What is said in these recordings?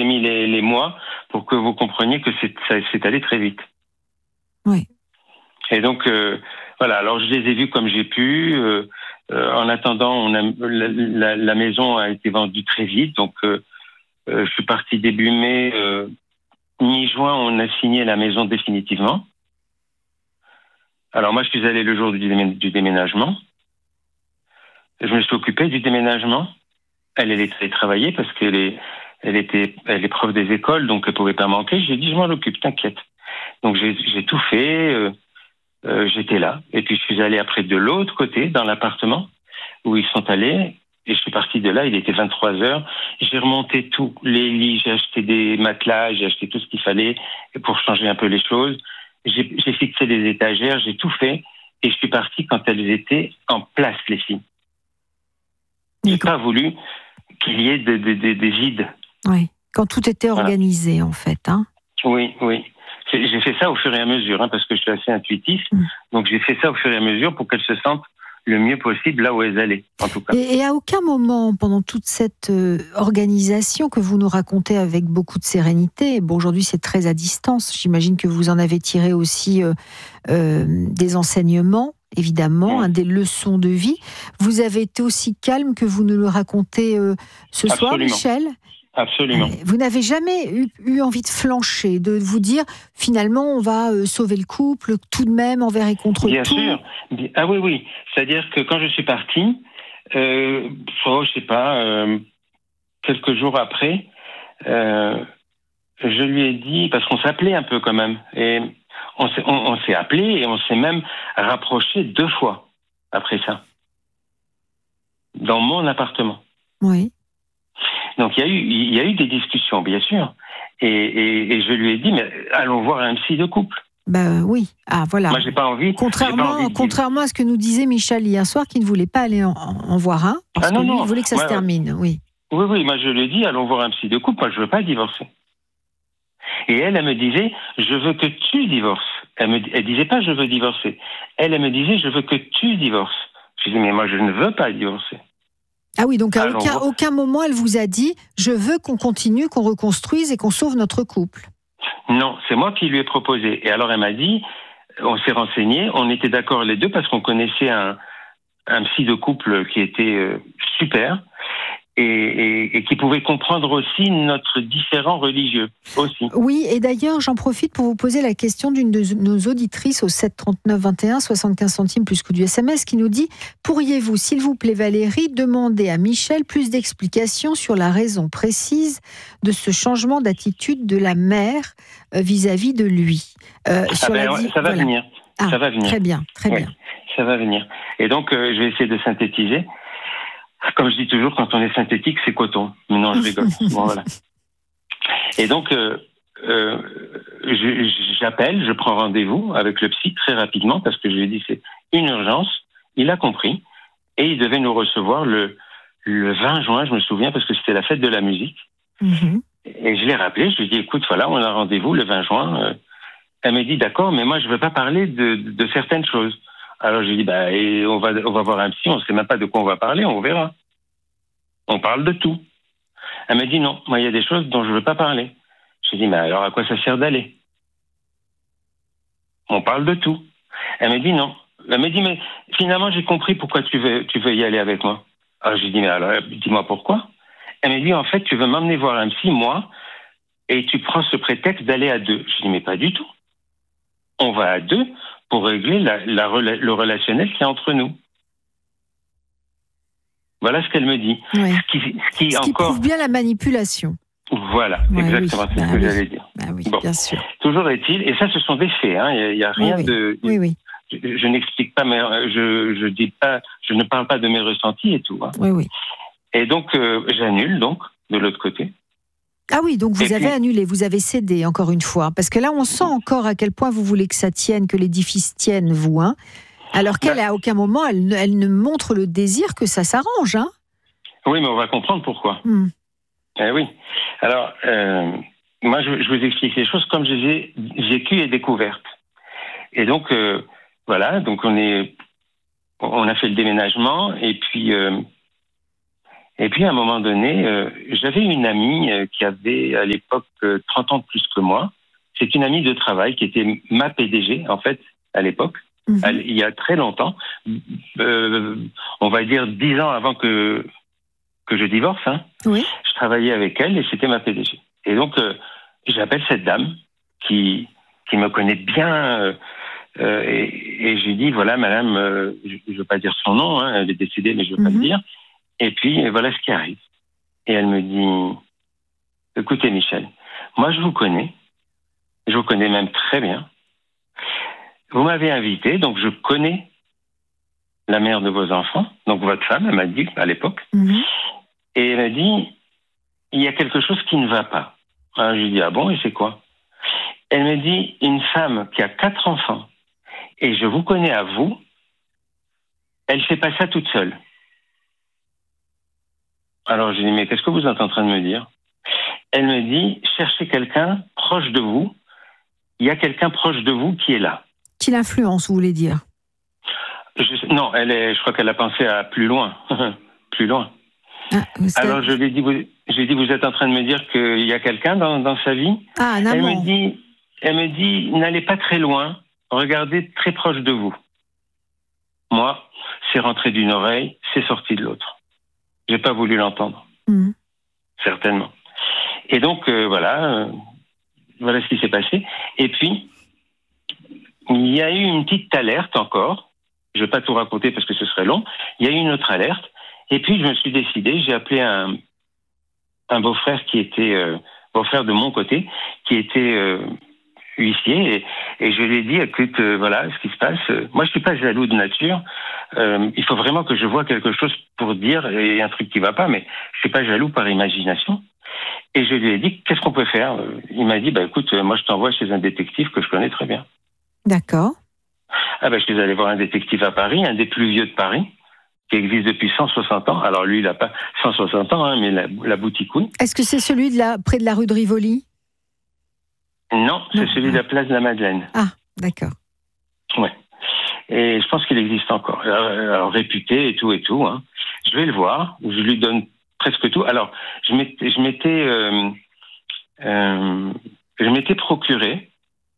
mis les mois pour que vous compreniez que ça s'est allé très vite. Oui. Et donc, voilà, alors je les ai vus comme j'ai pu. En attendant, la maison a été vendue très vite. Donc, je suis parti début mai. Mi-juin, on a signé la maison définitivement. Alors moi, je suis allé le jour du déménagement. Je me suis occupé du déménagement. Elle est allée travailler parce qu'elle est prof des écoles, donc elle pouvait pas manquer. J'ai dit, je m'en occupe, t'inquiète. Donc j'ai tout fait. J'étais là. Et puis je suis allé après de l'autre côté, dans l'appartement où ils sont allés. Et je suis parti de là, il était 23h. J'ai remonté tous les lits, j'ai acheté des matelas, j'ai acheté tout ce qu'il fallait pour changer un peu les choses. J'ai fixé des étagères, j'ai tout fait. Et je suis parti quand elles étaient en place, les filles. J'ai pas voulu qu'il y ait des vides. Oui, quand tout était organisé, en fait. Hein. Oui. J'ai fait ça au fur et à mesure, parce que je suis assez intuitif. Donc j'ai fait ça au fur et à mesure pour qu'elles se sentent le mieux possible là où elles allaient, en tout cas. Et à aucun moment, pendant toute cette organisation que vous nous racontez avec beaucoup de sérénité, bon, aujourd'hui c'est très à distance, j'imagine que vous en avez tiré aussi des enseignements, évidemment, des leçons de vie. Vous avez été aussi calme que vous nous le racontez ce soir, Michel ? Absolument. Vous n'avez jamais eu envie de flancher, de vous dire, finalement, on va sauver le couple, tout de même, envers et contre tout. Bien sûr. Ah oui. C'est-à-dire que quand je suis parti, je sais pas, quelques jours après, je lui ai dit, parce qu'on s'appelait un peu quand même, et on s'est appelé et on s'est même rapproché 2 fois après ça, dans mon appartement. Oui. Donc il y a eu des discussions, bien sûr, et je lui ai dit, mais allons voir un psy de couple. Oui. Ah voilà. Moi j'ai pas envie. Contrairement à ce que nous disait Michel hier soir, qui ne voulait pas aller en voir un, parce que lui, il voulait que ça se termine. Oui. Oui. Moi je lui ai dit, allons voir un psy de couple. Moi je veux pas divorcer. Et elle me disait, je veux que tu divorces. Elle disait pas, je veux divorcer. Elle me disait, je veux que tu divorces. Je dis, mais moi je ne veux pas divorcer. Ah oui, donc à aucun moment elle vous a dit « Je veux qu'on continue, qu'on reconstruise et qu'on sauve notre couple ». Non, c'est moi qui lui ai proposé. Et alors elle m'a dit, on s'est renseigné, on était d'accord les deux parce qu'on connaissait un psy de couple qui était super et qui pouvait comprendre aussi notre différend religieux aussi. Oui, et d'ailleurs j'en profite pour vous poser la question d'une de nos auditrices au 7 39 21 75 centimes plus coût du SMS qui nous dit « Pourriez-vous, s'il vous plaît Valérie, demander à Michel plus d'explications sur la raison précise de ce changement d'attitude de la mère vis-à-vis de lui ?» Ça va venir. Ça va venir. Très bien. Ça va venir. Et donc je vais essayer de synthétiser. Comme je dis toujours, quand on est synthétique, c'est coton. Mais non, je rigole. Bon, voilà. Et donc, j'appelle, je prends rendez-vous avec le psy très rapidement parce que je lui ai dit c'est une urgence. Il a compris et il devait nous recevoir le 20 juin, je me souviens, parce que c'était la fête de la musique. Mm-hmm. Et je l'ai rappelé, je lui ai dit écoute, voilà, on a rendez-vous le 20 juin. Elle m'a dit d'accord, mais moi je veux pas parler de certaines choses. Alors j'ai dit et on va voir un psy, on sait même pas de quoi on va parler, on verra. On parle de tout. Elle m'a dit non, moi il y a des choses dont je veux pas parler. J'ai dit mais alors à quoi ça sert d'aller? On parle de tout. Elle m'a dit non. Elle m'a dit mais finalement j'ai compris pourquoi tu veux y aller avec moi. Alors j'ai dit mais alors dis-moi pourquoi. Elle m'a dit en fait tu veux m'emmener voir un psy moi et tu prends ce prétexte d'aller à 2. J'ai dit mais pas du tout. On va à 2 pour régler le relationnel qu'il y a entre nous. Voilà ce qu'elle me dit. Ouais. Ce qui prouve bien la manipulation. Voilà, exactement, c'est ce que j'allais dire. Oui, bon. Bien sûr. Toujours est-il, et ça ce sont des faits, il n'y a rien de... Oui. Je n'explique pas, mais je ne parle pas de mes ressentis et tout. Oui. Et donc, j'annule, donc, de l'autre côté. Ah oui, donc vous avez annulé, vous avez cédé, encore une fois. Parce que là, on sent encore à quel point vous voulez que ça tienne, que l'édifice tienne, vous, alors qu'elle, à aucun moment, elle ne montre le désir que ça s'arrange, Oui, mais on va comprendre pourquoi. Oui. Alors, moi, je vous explique les choses comme je les ai vécues et découvertes. Et donc, voilà, donc on a fait le déménagement, et puis Et puis, à un moment donné, j'avais une amie qui avait, à l'époque, 30 ans de plus que moi. C'est une amie de travail qui était ma PDG, en fait, à l'époque, il y a très longtemps. On va dire 10 ans avant que je divorce. Hein. Oui. Je travaillais avec elle et c'était ma PDG. Et donc, j'appelle cette dame qui me connaît bien et je lui dis, voilà, madame, je ne veux pas dire son nom, hein, elle est décédée, mais je ne veux pas le dire. Et puis, voilà ce qui arrive. Et elle me dit, écoutez, Michel, moi, je vous connais même très bien. Vous m'avez invité, donc je connais la mère de vos enfants, donc votre femme, elle m'a dit à l'époque. Et elle m'a dit, il y a quelque chose qui ne va pas. Alors, je lui dis, ah bon, et c'est quoi? Elle me dit, une femme qui a 4 enfants, et je vous connais à vous, elle ne fait pas ça toute seule. Alors, je lui dis, mais qu'est-ce que vous êtes en train de me dire? Elle me dit, cherchez quelqu'un proche de vous. Il y a quelqu'un proche de vous qui est là. Qui l'influence, vous voulez dire? Non, je crois qu'elle a pensé à plus loin. Plus loin. Alors, je lui ai dit, vous êtes en train de me dire qu'il y a quelqu'un dans sa vie? Ah, un amant. Elle me dit, n'allez pas très loin, regardez très proche de vous. Moi, c'est rentré d'une oreille, c'est sorti de l'autre. J'ai pas voulu l'entendre. Certainement. Et donc, voilà ce qui s'est passé. Et puis, il y a eu une petite alerte encore. Je ne vais pas tout raconter parce que ce serait long. Il y a eu une autre alerte. Et puis, je me suis décidé, j'ai appelé un beau-frère qui était, beau-frère de mon côté, qui était huissier. Et je lui ai dit, écoute, voilà ce qui se passe. Moi, je ne suis pas jaloux de nature. Il faut vraiment que je vois quelque chose pour dire, et un truc qui ne va pas, mais je ne suis pas jaloux par imagination. Et je lui ai dit, qu'est-ce qu'on peut faire? Il m'a dit, écoute, moi, je t'envoie chez un détective que je connais très bien. D'accord. Ah je suis allé voir un détective à Paris, un des plus vieux de Paris, qui existe depuis 160 ans. Alors lui, il n'a pas 160 ans, hein, mais la boutique, oui. Est-ce que c'est celui près de la rue de Rivoli? Non, c'est celui de la place de la Madeleine. Ah, d'accord. Ouais. Et je pense qu'il existe encore. Alors réputé et tout. Hein. Je vais le voir, je lui donne presque tout. Alors, je m'étais procuré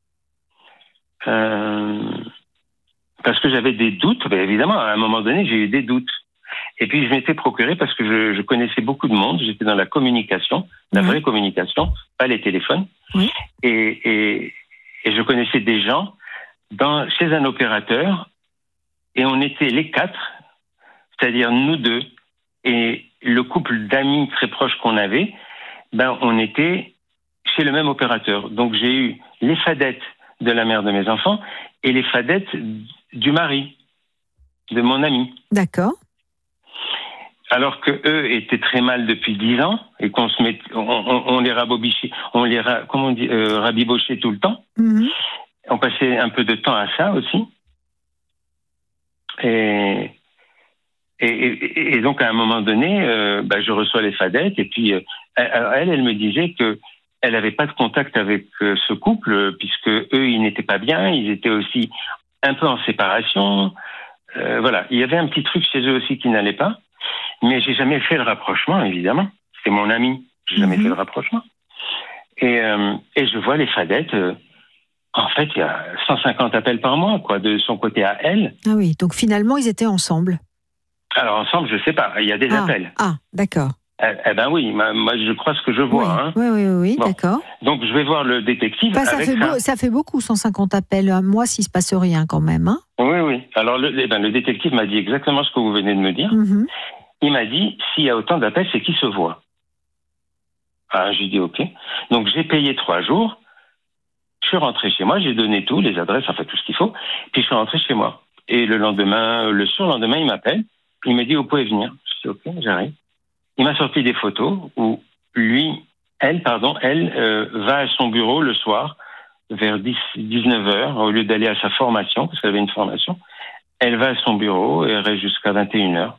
parce que j'avais des doutes. Évidemment, à un moment donné, j'ai eu des doutes. Et puis, je m'étais procuré parce que je connaissais beaucoup de monde. J'étais dans la communication, la vraie communication, pas les téléphones. Oui. Et je connaissais des gens chez un opérateur. Et on était les 4, c'est-à-dire nous 2, et le couple d'amis très proches qu'on avait, on était chez le même opérateur. Donc, j'ai eu les fadettes de la mère de mes enfants et les fadettes du mari de mon ami. D'accord. Alors que eux étaient très mal depuis 10 ans et qu'on on les rabobichait, rabibochait tout le temps. On passait un peu de temps à ça aussi. Et donc à un moment donné, je reçois les fadettes et puis elle me disait que elle n'avait pas de contact avec ce couple puisque eux ils n'étaient pas bien, ils étaient aussi un peu en séparation. Voilà, il y avait un petit truc chez eux aussi qui n'allait pas, mais j'ai jamais fait le rapprochement évidemment. C'est mon ami, j'ai jamais fait le rapprochement. Et je vois les fadettes. En fait, il y a 150 appels par mois, quoi, de son côté à elle. Ah oui, donc finalement, ils étaient ensemble. Alors, ensemble, je sais pas, il y a des appels. Ah, d'accord. Oui, moi, je crois ce que je vois. Oui, bon. D'accord. Donc, je vais voir le détective ça fait beaucoup, 150 appels à mois, s'il ne se passe rien quand même. Hein. Oui. Alors, le détective m'a dit exactement ce que vous venez de me dire. Il m'a dit, s'il y a autant d'appels, c'est qu'ils se voient. Ah, j'ai dit, OK. Donc, j'ai payé 3 jours. Je suis rentré chez moi, j'ai donné tout, les adresses, enfin tout ce qu'il faut, puis je suis rentré chez moi. Et le surlendemain, il m'appelle, il me dit, vous pouvez venir. Je dis, OK, j'arrive. Il m'a sorti des photos où elle va à son bureau le soir, vers 19h, au lieu d'aller à sa formation, parce qu'elle avait une formation, elle va à son bureau et elle reste jusqu'à 21h.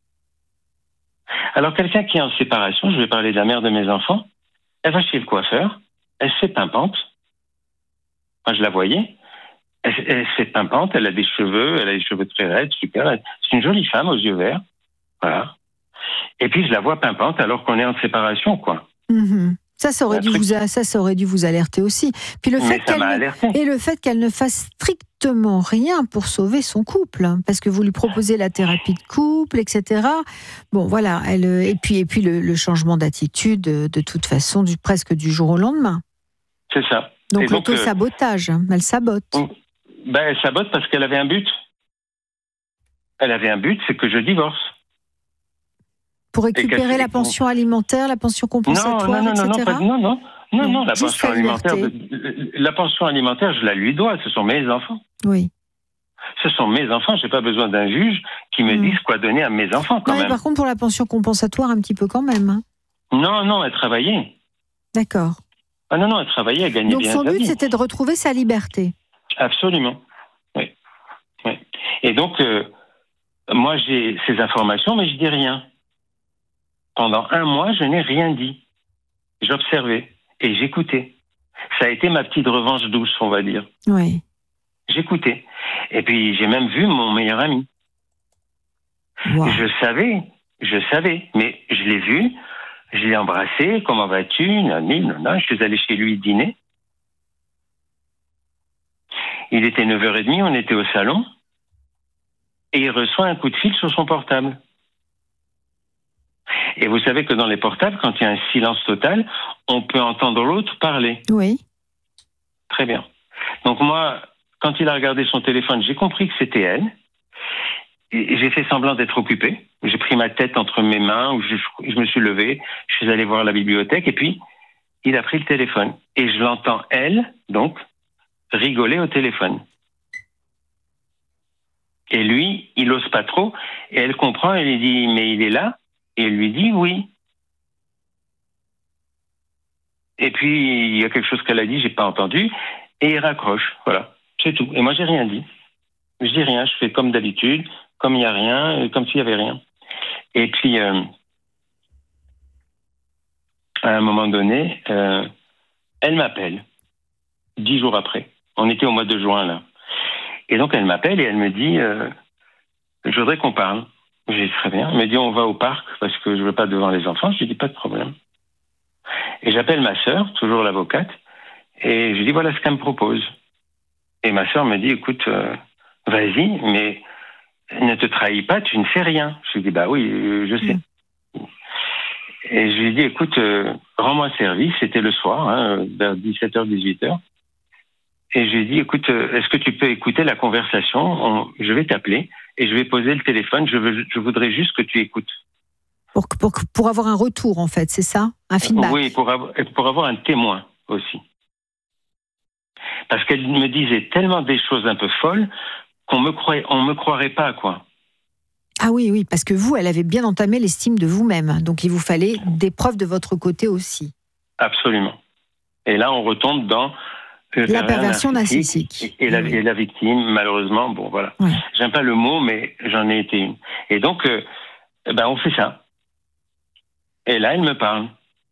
Alors quelqu'un qui est en séparation, je vais parler de la mère de mes enfants, elle va chez le coiffeur, elle se fait pimpante. Moi, je la voyais. Elle s'est pimpante, elle a des cheveux très raides, super. C'est une jolie femme aux yeux verts. Voilà. Et puis je la vois pimpante alors qu'on est en séparation, quoi. Ça aurait dû vous alerter aussi. Puis le fait qu'elle ne fasse strictement rien pour sauver son couple, hein, parce que vous lui proposez la thérapie de couple, etc. Bon, voilà. Et puis le changement d'attitude, de toute façon, presque du jour au lendemain. C'est ça. Donc l'auto-sabotage, elle sabote. Elle sabote parce qu'elle avait un but. Elle avait un but, c'est que je divorce. Pour récupérer la pension alimentaire, la pension compensatoire, etc. Non, la pension alimentaire, je la lui dois, ce sont mes enfants. Oui. Ce sont mes enfants, je n'ai pas besoin d'un juge qui me dise quoi donner à mes enfants, quand même. Par contre, pour la pension compensatoire, un petit peu quand même. Hein. Non, elle travaillait. D'accord. Ah non, elle travaillait, elle gagnait bien sa vie. Donc son but, c'était de retrouver sa liberté. Absolument, oui. Et donc, moi, j'ai ces informations, mais je dis rien. Pendant 1 mois, je n'ai rien dit. J'observais et j'écoutais. Ça a été ma petite revanche douce, on va dire. Oui. J'écoutais. Et puis, j'ai même vu mon meilleur ami. Wow. Je savais, mais je l'ai vu, je l'ai embrassé. Comment vas-tu? Je suis allé chez lui dîner. Il était 9h30, on était au salon. Et il reçoit un coup de fil sur son portable. Et vous savez que dans les portables, quand il y a un silence total, on peut entendre l'autre parler. Oui. Très bien. Donc moi, quand il a regardé son téléphone, j'ai compris que c'était elle. Et j'ai fait semblant d'être occupé. J'ai pris ma tête entre mes mains, je me suis levé, je suis allé voir la bibliothèque, et puis il a pris le téléphone. Et je l'entends, elle, donc, rigoler au téléphone. Et lui, il n'ose pas trop, et elle comprend, elle lui dit, mais il est là? Et il lui dit oui. Et puis, il y a quelque chose qu'elle a dit, j'ai pas entendu, et il raccroche. Voilà, c'est tout. Et moi, j'ai rien dit. Je dis rien, je fais comme d'habitude, comme il n'y a rien, comme s'il n'y avait rien. Et puis, à un moment donné, elle m'appelle, 10 jours après. On était au mois de juin, là. Et donc, elle m'appelle et elle me dit, je voudrais qu'on parle. J'ai dit, très bien. Elle me dit, on va au parc parce que je ne veux pas devant les enfants. Je lui dis, pas de problème. Et j'appelle ma sœur, toujours l'avocate, et je lui dis, voilà ce qu'elle me propose. Et ma sœur me dit, écoute, vas-y, mais ne te trahis pas, tu ne fais rien. Je lui dis, bah oui, je sais. Et je lui dis, écoute, rends-moi service. C'était le soir, hein, vers 17h, 18h. Et je lui dis, écoute, est-ce que tu peux écouter la conversation? Je vais t'appeler et je vais poser le téléphone. Je voudrais juste que tu écoutes. Pour avoir un retour, en fait, c'est ça? Un feedback? Oui, pour avoir un témoin aussi. Parce qu'elle me disait tellement des choses un peu folles on me croirait pas, quoi. Ah oui, parce que vous, elle avait bien entamé l'estime de vous-même. Donc, il vous fallait des preuves de votre côté aussi. Absolument. Et là, on retombe dans la perversion narcissique. Et la victime, malheureusement, bon, voilà. Ouais. J'aime pas le mot, mais j'en ai été une. Et donc, on fait ça. Et là, elle me parle.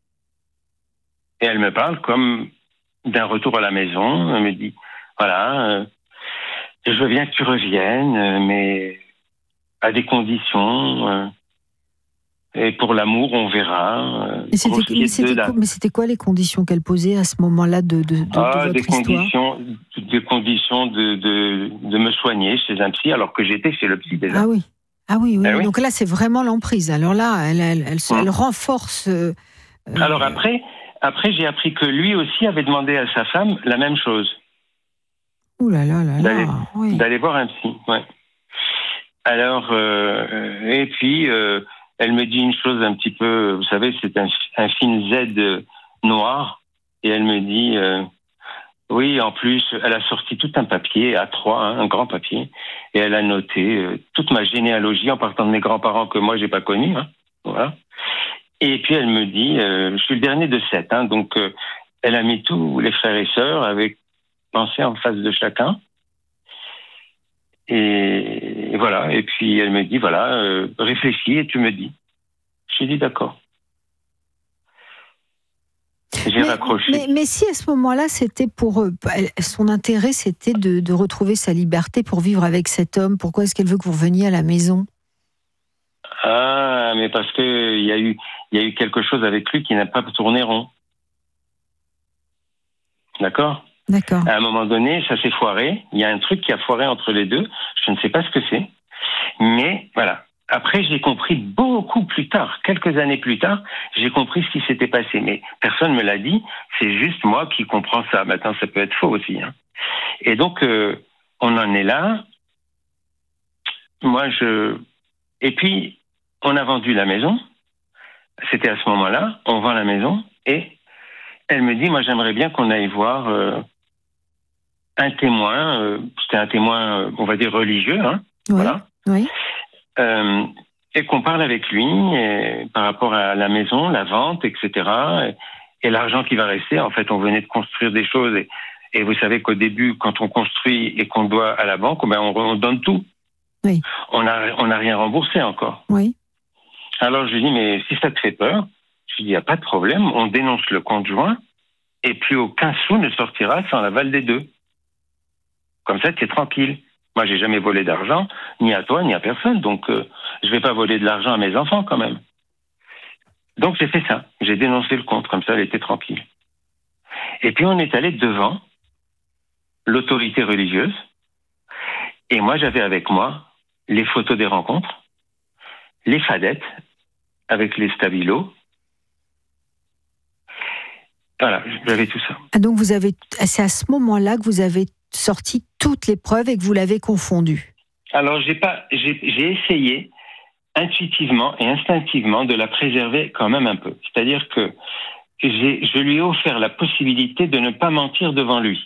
Et elle me parle comme d'un retour à la maison. Elle me dit, voilà, je veux bien que tu reviennes, mais à des conditions. Et pour l'amour, on verra. Mais c'était quoi les conditions qu'elle posait à ce moment-là de votre histoire? Des conditions de me soigner chez un psy, alors que j'étais chez le psy déjà. Ah oui. Donc là, c'est vraiment l'emprise. Alors là, elle renforce... Alors après, j'ai appris que lui aussi avait demandé à sa femme la même chose. Ouh là là. D'aller voir un psy, ouais. Alors, et puis, elle me dit une chose un petit peu, vous savez, c'est un film Z noir, et elle me dit, oui, en plus, elle a sorti tout un papier, A3, un grand papier, et elle a noté toute ma généalogie en partant de mes grands-parents que moi, j'ai pas connus, voilà. Et puis, elle me dit, je suis le dernier de 7, donc elle a mis tous les frères et sœurs avec pensée en face de chacun. Et voilà. Et puis elle me dit, voilà, réfléchis et tu me dis. J'ai dit d'accord. J'ai raccroché. Mais si à ce moment-là, c'était pour son intérêt, c'était de retrouver sa liberté pour vivre avec cet homme, pourquoi est-ce qu'elle veut que vous reveniez à la maison? Ah, mais parce que il y a eu quelque chose avec lui qui n'a pas tourné rond. D'accord? D'accord. À un moment donné, ça s'est foiré. Il y a un truc qui a foiré entre les deux. Je ne sais pas ce que c'est. Mais voilà. Après, j'ai compris beaucoup plus tard, quelques années plus tard, j'ai compris ce qui s'était passé. Mais personne me l'a dit. C'est juste moi qui comprends ça. Maintenant, ça peut être faux aussi. Hein. Et donc, on en est là. Et puis, on a vendu la maison. C'était à ce moment-là. On vend la maison. Et elle me dit, moi, j'aimerais bien qu'on aille voir un témoin. C'était un témoin, on va dire, religieux. Hein, oui. Voilà. Oui. Et qu'on parle avec lui par rapport à la maison, la vente, etc. Et l'argent qui va rester. En fait, on venait de construire des choses. Et vous savez qu'au début, quand on construit et qu'on doit à la banque, ben on donne tout. Oui. On n'a rien remboursé encore. Oui. Alors je lui dis, mais si ça te fait peur, je lui dis, il n'y a pas de problème, on dénonce le conjoint et plus aucun sou ne sortira sans l'aval des deux. Comme ça, tu es tranquille. Moi, j'ai jamais volé d'argent, ni à toi, ni à personne. Donc, je vais pas voler de l'argent à mes enfants quand même. Donc, j'ai fait ça. J'ai dénoncé le compte. Comme ça, elle était tranquille. Et puis, on est allé devant l'autorité religieuse. Et moi, j'avais avec moi les photos des rencontres, les fadettes avec les stabilos. Voilà, j'avais tout ça. Ah, donc, c'est à ce moment-là que vous avez sorti toutes les preuves et que vous l'avez confondu. Alors, j'ai essayé intuitivement et instinctivement de la préserver quand même un peu. C'est-à-dire que je lui ai offert la possibilité de ne pas mentir devant lui.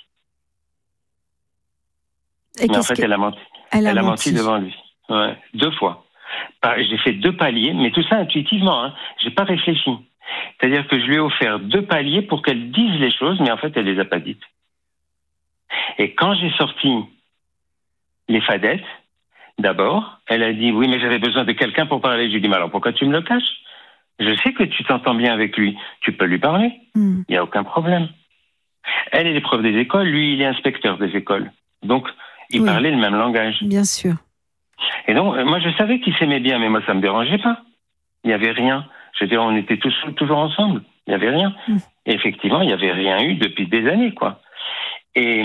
Mais en fait, elle a menti. Elle a menti devant lui. Ouais, 2 fois. J'ai fait 2 paliers, mais tout ça intuitivement. Hein. J'ai pas réfléchi. C'est-à-dire que je lui ai offert 2 paliers pour qu'elle dise les choses, mais en fait, elle les a pas dites. Et quand j'ai sorti les fadettes, d'abord, elle a dit oui, mais j'avais besoin de quelqu'un pour parler. Je lui ai dit mais alors pourquoi tu me le caches? Je sais que tu t'entends bien avec lui. Tu peux lui parler. Il n'y a aucun problème. Elle est prof des écoles, lui, il est inspecteur des écoles. Donc, ils parlaient le même langage. Bien sûr. Et donc, moi, je savais qu'ils s'aimaient bien, mais moi, ça me dérangeait pas. Il n'y avait rien. Je veux dire, on était toujours ensemble. Il n'y avait rien. Et effectivement, il n'y avait rien eu depuis des années, quoi. Et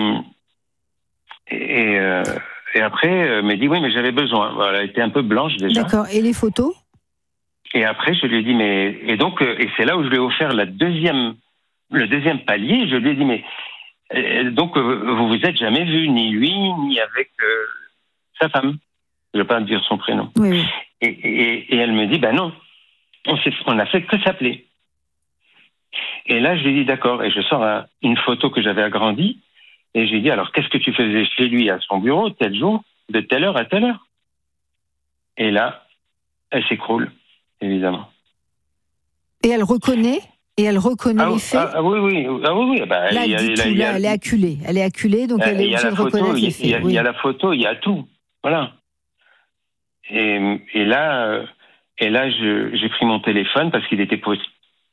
après, elle m'a dit, oui, mais j'avais besoin. Voilà, elle était un peu blanche déjà. D'accord. Et les photos? Et après, je lui ai dit, mais... Et donc, et c'est là où je lui ai offert le deuxième palier. Je lui ai dit, mais... donc, vous vous êtes jamais vu, ni lui, ni avec sa femme. Je ne vais pas dire son prénom. Oui. Et elle me dit, ben non, on n'a fait que s'appeler. Et là, je lui ai dit, d'accord. Et je sors une photo que j'avais agrandie. Et j'ai dit, alors, qu'est-ce que tu faisais chez lui à son bureau, tel jour, de telle heure à telle heure? Et là, elle s'écroule, évidemment. Et elle reconnaît? Et elle reconnaît les faits? Oui. Bah, là, elle est acculée. Elle est acculée, donc elle est obligée de reconnaître les faits. Il y a la photo, il y a tout. Voilà. Et là, j'ai pris mon téléphone parce qu'il était posé.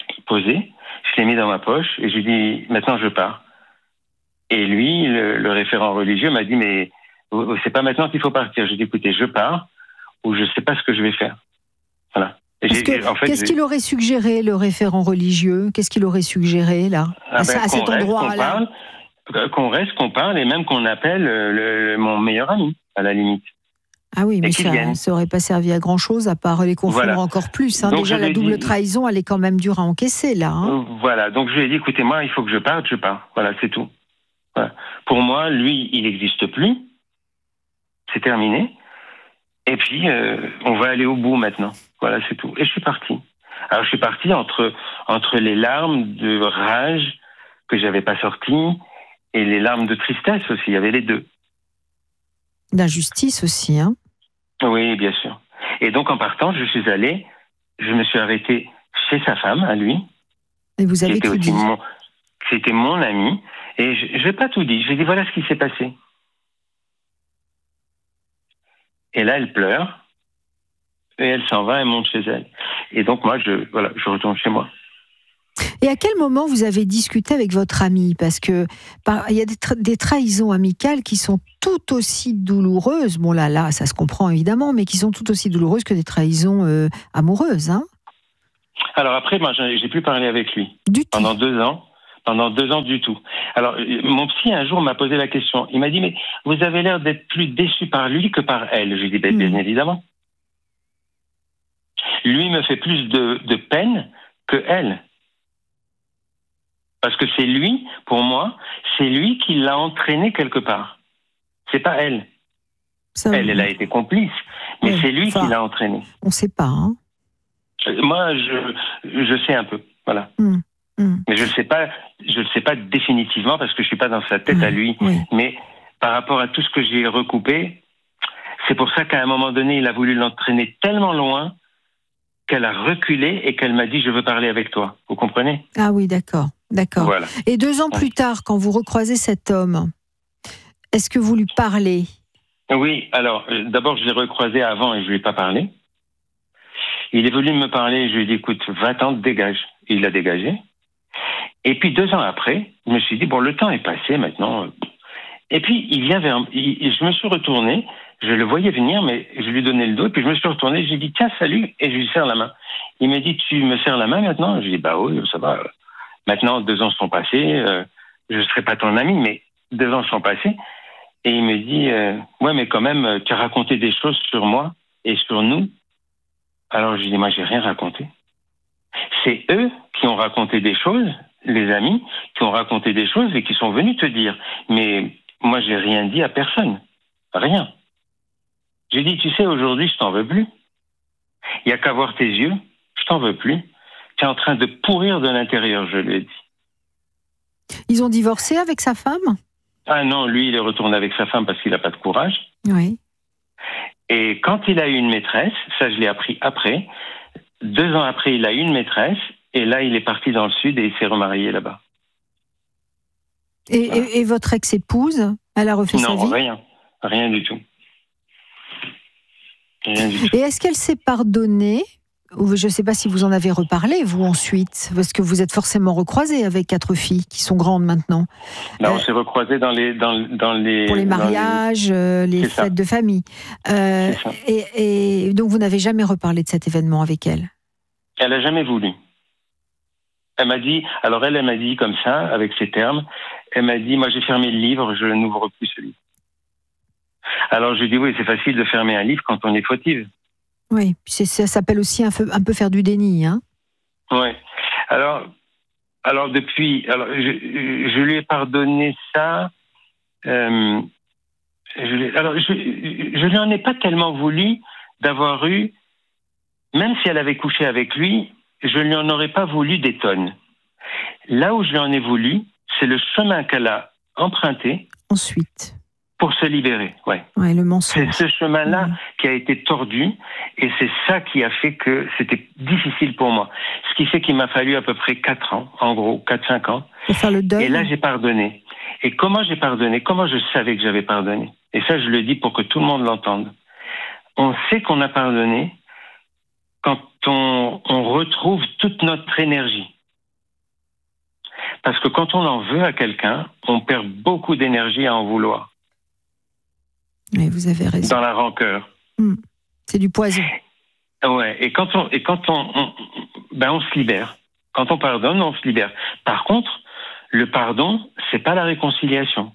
Je l'ai mis dans ma poche et je lui ai dit, maintenant je pars. Et lui, le référent religieux m'a dit, mais c'est pas maintenant qu'il faut partir. J'ai dit, écoutez, je pars ou je sais pas ce que je vais faire. Voilà. Qu'est-ce qu'il aurait suggéré, le référent religieux? Qu'est-ce qu'il aurait suggéré, là, à cet endroit-là? Qu'on reste, qu'on parle et même qu'on appelle mon meilleur ami, à la limite. Ah oui, mais ça n'aurait pas servi à grand-chose, à part les confondre encore plus. Hein. Déjà, la double trahison, elle est quand même dure à encaisser, là. Hein. Voilà, donc je lui ai dit, écoutez, moi, il faut que je parte, je pars. Voilà, c'est tout. Voilà. Pour moi, lui, il n'existe plus. C'est terminé. Et puis, on va aller au bout maintenant. Voilà, c'est tout. Et je suis parti. Alors, je suis parti entre les larmes de rage que j'avais pas sorties et les larmes de tristesse aussi. Il y avait les deux. D'injustice aussi, hein? Oui, bien sûr. Et donc, en partant, je me suis arrêté chez sa femme, à lui. Et vous avez tout dit? C'était mon ami. Et je n'ai pas tout dit. J'ai dit, voilà ce qui s'est passé. Et là, elle pleure. Et elle s'en va, elle monte chez elle. Et donc, moi, je retourne chez moi. Et à quel moment vous avez discuté avec votre ami? Parce que il y a des trahisons amicales qui sont tout aussi douloureuses. Bon là, ça se comprend évidemment, mais qui sont tout aussi douloureuses que des trahisons amoureuses, hein? Alors après, moi, j'ai plus parlé avec lui. Du tout. Pendant 2 ans. Pendant 2 ans du tout. Alors, mon psy, un jour, m'a posé la question. Il m'a dit, mais vous avez l'air d'être plus déçu par lui que par elle. J'ai dit, bien évidemment. Lui me fait plus de peine que elle. Parce que c'est lui, pour moi, c'est lui qui l'a entraîné quelque part. C'est pas elle. Elle a été complice, mais c'est lui qui l'a entraîné. On ne sait pas, hein. Moi, je sais un peu, voilà. Mais je le sais pas définitivement parce que je suis pas dans sa tête à lui. Mais par rapport à tout ce que j'ai recoupé, c'est pour ça qu'à un moment donné, il a voulu l'entraîner tellement loin qu'elle a reculé et qu'elle m'a dit, je veux parler avec toi. Vous comprenez? Ah oui, d'accord. Voilà. Et 2 ans plus tard, quand vous recroisez cet homme, est-ce que vous lui parlez? Oui, alors, d'abord, je l'ai recroisé avant et je lui ai pas parlé. Il est venu me parler et je lui ai dit, écoute, va-t'en, dégage. Et il a dégagé. Et puis 2 ans après, je me suis dit, bon, le temps est passé maintenant. Et puis, il vient je me suis retourné, je le voyais venir, mais je lui donnais le dos, et puis je me suis retourné, j'ai dit, tiens, salut, et je lui serre la main. Il m'a dit, tu me serres la main maintenant? Je lui ai dit, bah oui, ça va. Maintenant, 2 ans sont passés, je ne serai pas ton ami, mais 2 ans sont passés. Et il me dit, ouais, mais quand même, tu as raconté des choses sur moi et sur nous. Alors, je lui ai dit, moi, j'ai rien raconté. C'est eux qui ont raconté des choses, les amis, qui ont raconté des choses et qui sont venus te dire. Mais moi, j'ai rien dit à personne. Rien. J'ai dit, tu sais, aujourd'hui, je t'en veux plus. Il n'y a qu'à voir tes yeux, je t'en veux plus. Tu es en train de pourrir de l'intérieur, je lui ai dit. Ils ont divorcé avec sa femme? Ah non, lui, il est retourné avec sa femme parce qu'il n'a pas de courage. Oui. Et quand il a eu une maîtresse, ça je l'ai appris après, 2 ans après, il a eu une maîtresse, et là, il est parti dans le sud et il s'est remarié là-bas. Et votre ex-épouse, elle a refait sa vie? Non, rien du tout. Rien du tout. Et est-ce qu'elle s'est pardonnée? Ou je ne sais pas si vous en avez reparlé, vous, ensuite, parce que vous êtes forcément recroisés avec 4 filles qui sont grandes maintenant. Là, on s'est recroisés dans les pour les mariages, les fêtes de famille. Et donc, vous n'avez jamais reparlé de cet événement avec elle? Elle n'a jamais voulu. Elle m'a dit, alors elle m'a dit comme ça, avec ces termes, elle m'a dit, moi j'ai fermé le livre, je n'ouvre plus ce livre. Alors je lui ai dit, oui, c'est facile de fermer un livre quand on est fautive. Oui, ça s'appelle aussi un peu faire du déni, hein. Oui. Alors depuis, je lui ai pardonné ça. Je lui en ai pas tellement voulu d'avoir eu, même si elle avait couché avec lui, je lui en aurais pas voulu des tonnes. Là où je lui en ai voulu, c'est le chemin qu'elle a emprunté. Ensuite. Pour se libérer, ouais. Ouais, le mensonge. C'est ce chemin-là qui a été tordu, et c'est ça qui a fait que c'était difficile pour moi. Ce qui fait qu'il m'a fallu à peu près 4 ans, en gros, 4-5 ans. Pour faire le deuil. Et là, j'ai pardonné. Et comment j'ai pardonné? Comment je savais que j'avais pardonné? Et ça, je le dis pour que tout le monde l'entende. On sait qu'on a pardonné quand on retrouve toute notre énergie. Parce que quand on en veut à quelqu'un, on perd beaucoup d'énergie à en vouloir. Oui, vous avez raison. Dans la rancœur. C'est du poison. Ouais. Et quand on se libère. Quand on pardonne, on se libère. Par contre, le pardon, c'est pas la réconciliation.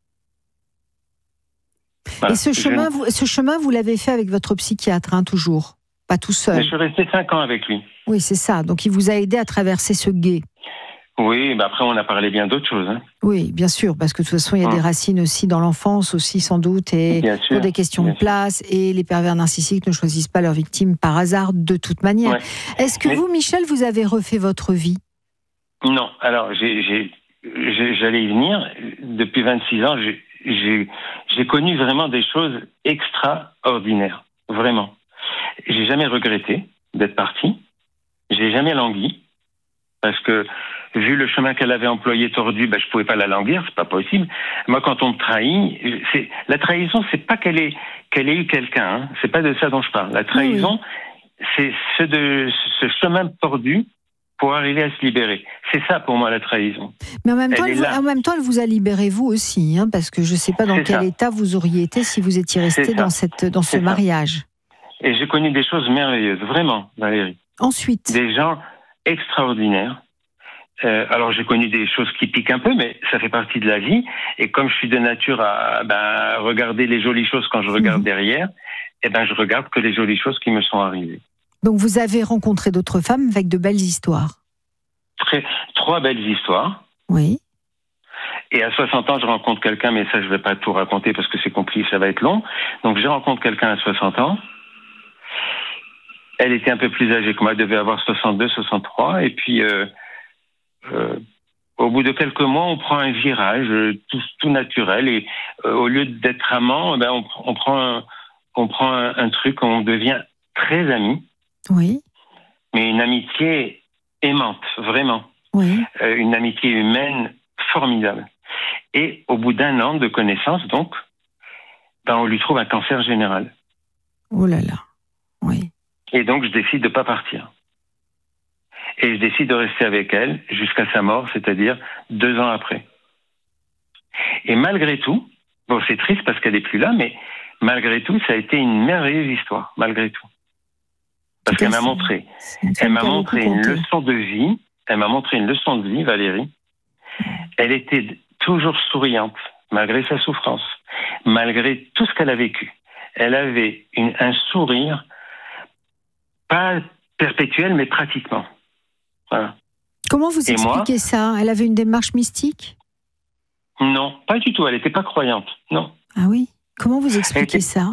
Voilà. Et ce chemin, vous l'avez fait avec votre psychiatre, hein, toujours, pas tout seul. Mais je suis resté 5 ans avec lui. Oui, c'est ça. Donc, il vous a aidé à traverser ce gué. Oui, après on a parlé bien d'autres choses. Hein. Oui, bien sûr, parce que de toute façon, il y a des racines aussi dans l'enfance, aussi sans doute, et pour des questions de place, et les pervers narcissiques ne choisissent pas leurs victimes par hasard, de toute manière. Ouais. Est-ce que vous, Michel, vous avez refait votre vie? Non, alors j'allais y venir. Depuis 26 ans, j'ai connu vraiment des choses extraordinaires, vraiment. J'ai jamais regretté d'être parti, j'ai jamais langui, parce que vu le chemin qu'elle avait employé tordu, je pouvais pas la languir, c'est pas possible. Moi, quand on me trahit, la trahison, c'est pas qu'elle ait eu quelqu'un, hein. C'est pas de ça dont je parle. La trahison, c'est ce chemin tordu pour arriver à se libérer. C'est ça pour moi la trahison. Mais en même temps, elle vous a libéré vous aussi, hein, parce que je ne sais pas dans quel état vous auriez été si vous étiez resté dans ce mariage. Et j'ai connu des choses merveilleuses, vraiment, Valérie. Ensuite, des gens extraordinaires. Alors j'ai connu des choses qui piquent un peu, mais ça fait partie de la vie. Et comme je suis de nature à regarder les jolies choses quand je regarde derrière, je regarde que les jolies choses qui me sont arrivées. Donc vous avez rencontré d'autres femmes avec de belles histoires. 3 belles histoires. Oui. Et à 60 ans, je rencontre quelqu'un, mais ça je ne vais pas tout raconter parce que c'est compliqué, ça va être long. Donc je rencontre quelqu'un à 60 ans. Elle était un peu plus âgée que moi, elle devait avoir 62, 63. Et puis, au bout de quelques mois, on prend un virage tout naturel. Et au lieu d'être amant, on prend un truc, on devient très amis. Oui. Mais une amitié aimante, vraiment. Oui. Une amitié humaine formidable. Et au bout d'1 an de connaissance, donc, on lui trouve un cancer général. Oh là là, oui. Et donc, je décide de ne pas partir. Et je décide de rester avec elle jusqu'à sa mort, c'est-à-dire 2 ans après. Et malgré tout, bon, c'est triste parce qu'elle n'est plus là, mais malgré tout, ça a été une merveilleuse histoire, malgré tout. Parce qu'elle m'a montré, une leçon de vie. Elle m'a montré une leçon de vie, Valérie. Elle était toujours souriante, malgré sa souffrance, malgré tout ce qu'elle a vécu. Elle avait un sourire, pas perpétuel, mais pratiquement. Voilà. Comment vous expliquez ça? Elle avait une démarche mystique? Non, pas du tout. Elle n'était pas croyante, non. Ah oui? Comment vous expliquez ça?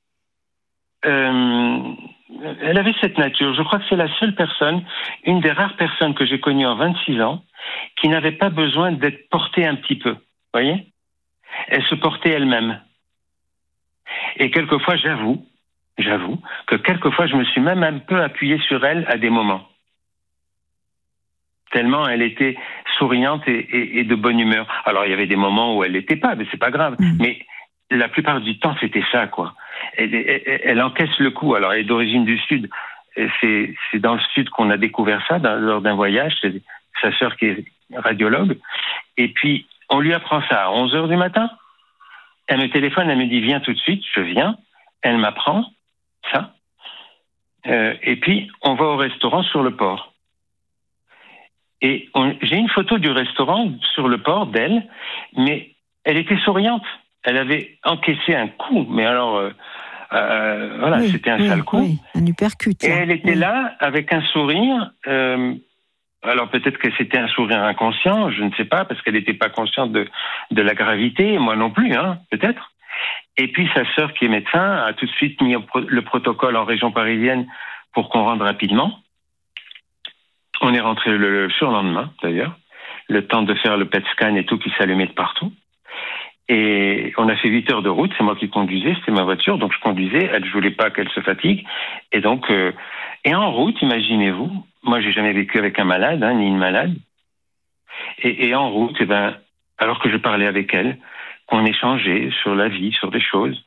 Elle avait cette nature. Je crois que c'est la seule personne, une des rares personnes que j'ai connues en 26 ans, qui n'avait pas besoin d'être portée un petit peu. Vous voyez? Elle se portait elle-même. Et quelquefois, j'avoue que quelquefois, je me suis même un peu appuyé sur elle à des moments. Tellement elle était souriante et de bonne humeur. Alors, il y avait des moments où elle n'était pas, mais c'est pas grave. Mais la plupart du temps, c'était ça, quoi. Elle encaisse le coup. Alors, elle est d'origine du Sud. C'est dans le Sud qu'on a découvert ça, lors d'un voyage. C'est sa sœur qui est radiologue. Et puis, on lui apprend ça à 11h du matin. Elle me téléphone, elle me dit « Viens tout de suite ». Je viens. Elle m'apprend ça. Et puis, on va au restaurant sur le port. Et j'ai une photo du restaurant sur le port d'elle, mais elle était souriante. Elle avait encaissé un coup, mais alors, voilà, c'était un sale coup. Oui, un uppercut. Et elle était là avec un sourire. Alors peut-être que c'était un sourire inconscient, je ne sais pas, parce qu'elle n'était pas consciente de la gravité, moi non plus, hein, peut-être. Et puis sa sœur, qui est médecin, a tout de suite mis le protocole en région parisienne pour qu'on rentre rapidement. On est rentré le surlendemain, d'ailleurs, le temps de faire le PET scan et tout qui s'allumait de partout. Et on a fait 8 heures de route, c'est moi qui conduisais, c'était ma voiture, donc je conduisais, elle ne voulait pas qu'elle se fatigue. Et donc, et en route, imaginez-vous, moi j'ai jamais vécu avec un malade, hein, ni une malade. Et en route, alors que je parlais avec elle, qu'on échangeait sur la vie, sur des choses,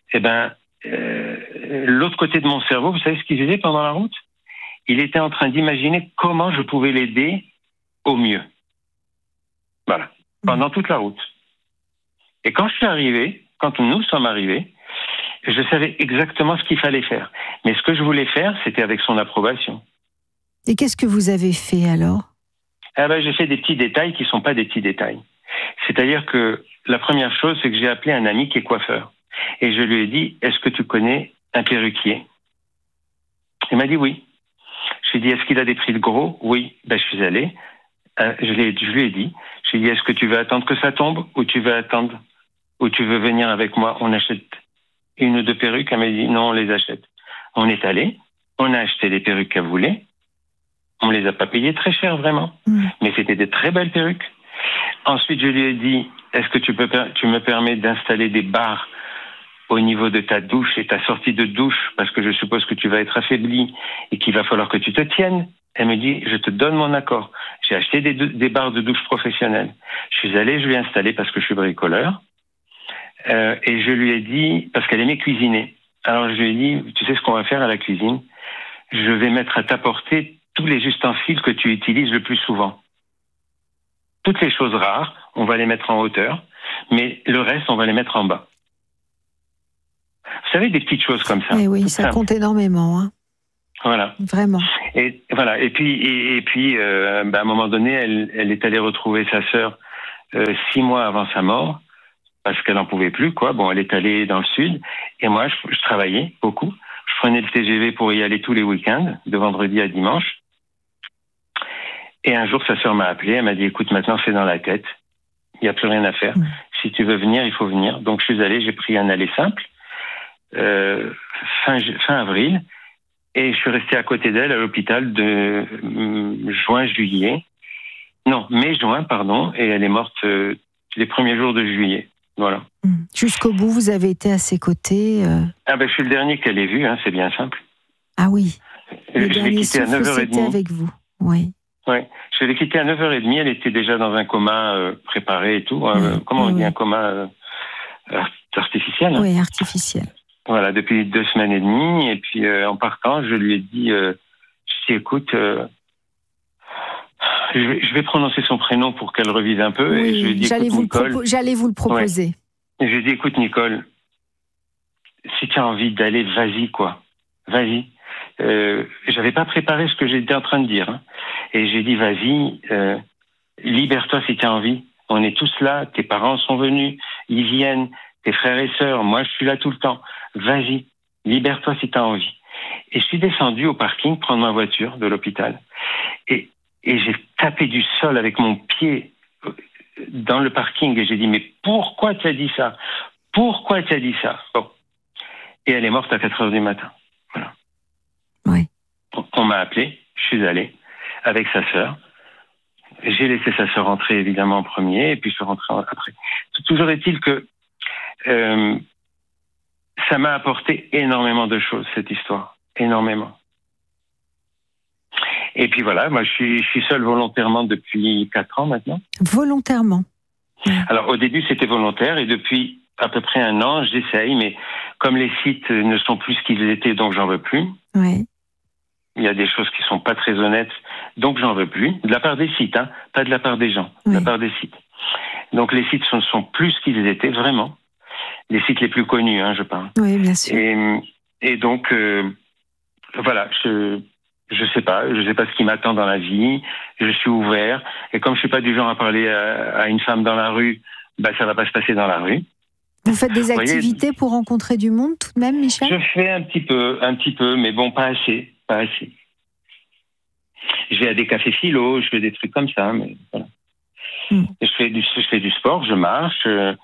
l'autre côté de mon cerveau, vous savez ce qu'il faisait pendant la route? Il était en train d'imaginer comment je pouvais l'aider au mieux. Voilà, pendant toute la route. Et quand nous sommes arrivés, je savais exactement ce qu'il fallait faire. Mais ce que je voulais faire, c'était avec son approbation. Et qu'est-ce que vous avez fait alors? J'ai fait des petits détails qui ne sont pas des petits détails. C'est-à-dire que la première chose, c'est que j'ai appelé un ami qui est coiffeur. Et je lui ai dit, est-ce que tu connais un perruquier? Il m'a dit oui. Je lui ai dit, est-ce qu'il a des prix de gros? Oui. Je suis allé. Je lui ai dit, j'ai dit, est-ce que tu veux attendre que ça tombe ou tu veux venir avec moi? On achète 1 ou 2 perruques. Elle m'a dit, non, on les achète. On est allé, on a acheté les perruques qu'elle voulait. On les a pas payées très cher, vraiment. Mais c'était des très belles perruques. Ensuite, je lui ai dit, est-ce que tu me permets d'installer des barres au niveau de ta douche et ta sortie de douche, parce que je suppose que tu vas être affaibli et qu'il va falloir que tu te tiennes. Elle me dit, je te donne mon accord. J'ai acheté des barres de douche professionnelles. Je suis allé, je l'ai installé parce que je suis bricoleur. Et je lui ai dit, parce qu'elle aimait cuisiner. Alors je lui ai dit, tu sais ce qu'on va faire à la cuisine? Je vais mettre à ta portée tous les ustensiles que tu utilises le plus souvent. Toutes les choses rares, on va les mettre en hauteur, mais le reste, on va les mettre en bas. Vous savez, des petites choses comme ça. Et oui, ça compte énormément. Hein. Voilà. Vraiment. Et voilà. Et puis, à un moment donné, elle est allée retrouver sa sœur 6 mois avant sa mort, parce qu'elle n'en pouvait plus, quoi. Bon, elle est allée dans le sud, et moi, je travaillais beaucoup. Je prenais le TGV pour y aller tous les week-ends, de vendredi à dimanche. Et un jour, sa sœur m'a appelé, elle m'a dit, écoute, maintenant, c'est dans la tête. Il n'y a plus rien à faire. Si tu veux venir, il faut venir. Donc, je suis allé, j'ai pris un aller simple, fin avril, et je suis resté à côté d'elle à l'hôpital de mai-juin, pardon, et elle est morte les premiers jours de juillet. Voilà. Jusqu'au bout, vous avez été à ses côtés je suis le dernier qu'elle ait vu, hein, c'est bien simple. Ah oui. Je l'ai quitté à 9h30. C'était avec vous, oui. Oui, je l'ai quittée à 9h30, elle était déjà dans un coma préparé et tout. Comment on dit, un coma artificiel, hein. Oui, artificiel. Voilà, depuis 2 semaines et demie. Et puis, en partant, je lui ai dit, écoute, je vais prononcer son prénom pour qu'elle revive un peu. Oui, et je lui ai dit, j'allais vous le proposer. Ouais. Et je lui ai dit, écoute, Nicole, si tu as envie d'aller, vas-y, quoi. Vas-y. J'avais pas préparé ce que j'étais en train de dire. Hein. Et j'ai dit, vas-y, libère-toi si tu as envie. On est tous là, tes parents sont venus, ils viennent, tes frères et sœurs, moi je suis là tout le temps. Vas-y, libère-toi si tu as envie. Et je suis descendu au parking prendre ma voiture de l'hôpital. Et j'ai tapé du sol avec mon pied dans le parking et j'ai dit, mais pourquoi tu as dit ça? Pourquoi tu as dit ça? Bon. Et elle est morte à 4h du matin. Voilà. Oui. On m'a appelé, je suis allé avec sa sœur. J'ai laissé sa sœur rentrer évidemment en premier et puis je suis rentré après. Toujours est-il que ça m'a apporté énormément de choses, cette histoire. Énormément. Et puis voilà, moi je suis seul volontairement depuis 4 ans maintenant. Volontairement? Alors au début c'était volontaire et depuis à peu près 1 an j'essaye, mais comme les sites ne sont plus ce qu'ils étaient, donc j'en veux plus. Oui. Il y a des choses qui sont pas très honnêtes, donc j'en veux plus. De la part des sites, hein, pas de la part des gens, de la part des sites. Donc les sites sont plus ce qu'ils étaient, vraiment. Les sites les plus connus, hein, je parle. Oui, bien sûr. Et donc, voilà, je sais pas ce qui m'attend dans la vie. Je suis ouvert. Et comme je suis pas du genre à parler à une femme dans la rue, ça va pas se passer dans la rue. Vous faites des activités pour rencontrer du monde tout de même, Michel? Je fais un petit peu, mais bon, pas assez. Je vais à des cafés philo, je fais des trucs comme ça, mais voilà. Je fais du sport, je marche.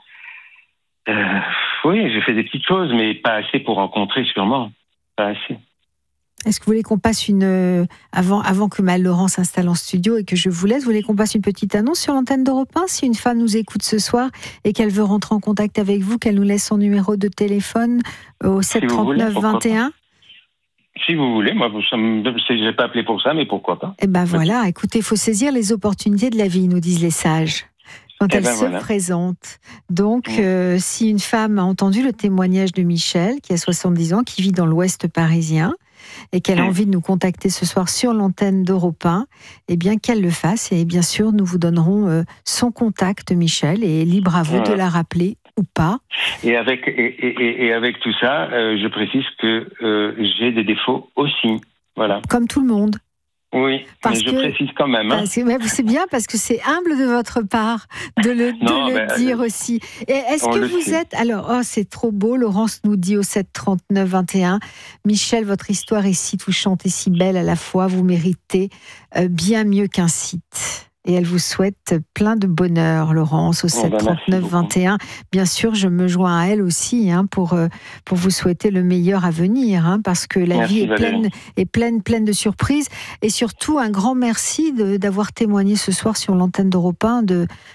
Oui, je fais des petites choses, mais pas assez pour rencontrer, sûrement. Pas assez. Est-ce que vous voulez qu'on passe avant que Maëlle-Laurent s'installe en studio et que je vous laisse, vous voulez qu'on passe une petite annonce sur l'antenne d'Europe 1? Si une femme nous écoute ce soir et qu'elle veut rentrer en contact avec vous, qu'elle nous laisse son numéro de téléphone au 739 21. Si vous voulez, moi, je n'ai pas appelé pour ça, mais pourquoi pas? Eh bien voilà, écoutez, il faut saisir les opportunités de la vie, nous disent les sages, quand elles se présentent. Donc, si une femme a entendu le témoignage de Michel, qui a 70 ans, qui vit dans l'Ouest parisien, et qu'elle a envie de nous contacter ce soir sur l'antenne d'Europe 1, eh bien qu'elle le fasse. Et bien sûr, nous vous donnerons son contact, Michel, et libre à vous de la rappeler ou pas. Et avec tout ça, je précise que j'ai des défauts aussi. Voilà. Comme tout le monde. Oui, mais je précise quand même. Hein. C'est bien parce que c'est humble de votre part de le dire aussi. Et est-ce que vous êtes... Alors, c'est trop beau, Laurence nous dit au 739 21, Michel, votre histoire est si touchante et si belle à la fois, vous méritez bien mieux qu'un site. Et elle vous souhaite plein de bonheur, Laurence, au 739 21. Bien sûr, je me joins à elle aussi pour vous souhaiter le meilleur à venir, parce que la vie est pleine de surprises. Et surtout, un grand merci d'avoir témoigné ce soir sur l'antenne d'Europe 1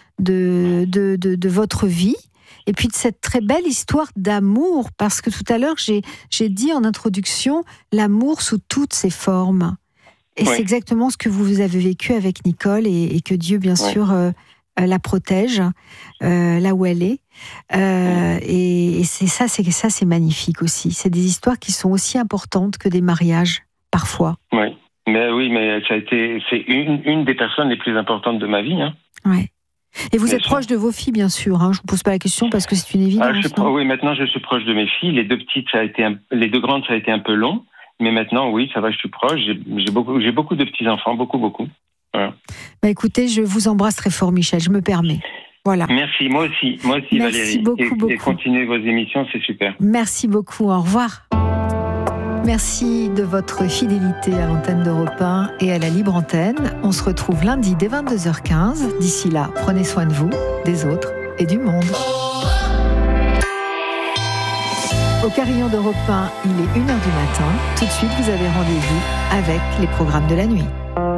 de votre vie. Et puis de cette très belle histoire d'amour, parce que tout à l'heure, j'ai dit en introduction, l'amour sous toutes ses formes. Et c'est exactement ce que vous avez vécu avec Nicole et que Dieu, bien sûr, la protège là où elle est. Et c'est magnifique aussi. C'est des histoires qui sont aussi importantes que des mariages, parfois. Oui, Mais oui, mais c'est une des personnes les plus importantes de ma vie. Hein. Ouais. Et vous êtes proche de vos filles, bien sûr. Hein. Je ne vous pose pas la question parce que c'est une évidence. Oui, maintenant je suis proche de mes filles. Les deux petites, les deux grandes, ça a été un peu long. Mais maintenant, oui, ça va, je suis proche. J'ai beaucoup de petits-enfants, beaucoup. Voilà. Bah écoutez, je vous embrasse très fort, Michel, je me permets. Voilà. Merci, moi aussi Merci Valérie. Beaucoup. Et continuez vos émissions, c'est super. Merci beaucoup, au revoir. Merci de votre fidélité à l'antenne d'Europe 1 et à la Libre Antenne. On se retrouve lundi dès 22h15. D'ici là, prenez soin de vous, des autres et du monde. Au carillon d'Europe 1, il est 1h du matin. Tout de suite, vous avez rendez-vous avec les programmes de la nuit.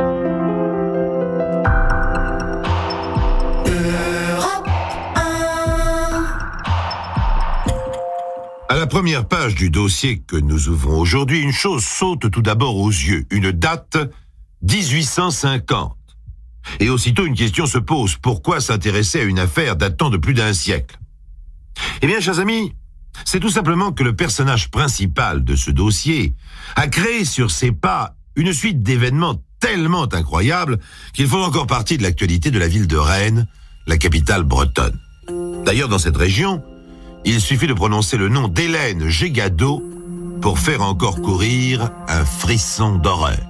À la première page du dossier que nous ouvrons aujourd'hui, une chose saute tout d'abord aux yeux. Une date, 1850. Et aussitôt, une question se pose. Pourquoi s'intéresser à une affaire datant de plus d'un siècle ? Eh bien, chers amis, c'est tout simplement que le personnage principal de ce dossier a créé sur ses pas une suite d'événements tellement incroyables qu'ils font encore partie de l'actualité de la ville de Rennes, la capitale bretonne. D'ailleurs, dans cette région, il suffit de prononcer le nom d'Hélène Gégado pour faire encore courir un frisson d'horreur.